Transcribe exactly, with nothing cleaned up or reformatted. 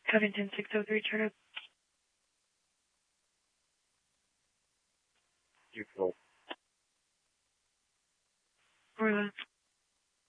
Covington six oh three, turn up. You cool. Orla.